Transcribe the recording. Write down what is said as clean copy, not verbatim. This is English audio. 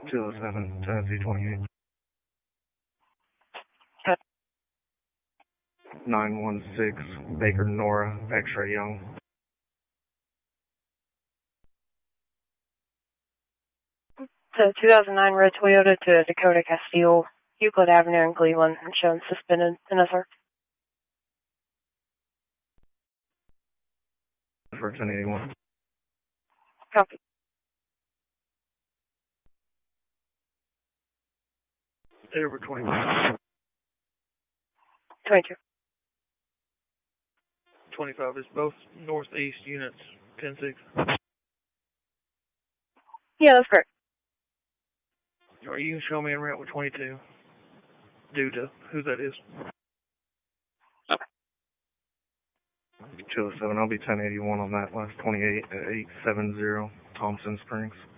207, Tennessee 28. 916, Baker Nora, X-ray Young. The 2009 red Toyota to Dakota Castile, Euclid Avenue in Cleveland, and shown suspended in a search. For 1081. Copy. Over 21. 22. 25 is both northeast units, 10-6. Yeah, that's correct. Or you can show me en route with 22, due to who that is. 207, I'll be 1081 on that last 28 at 870 Thompson Springs.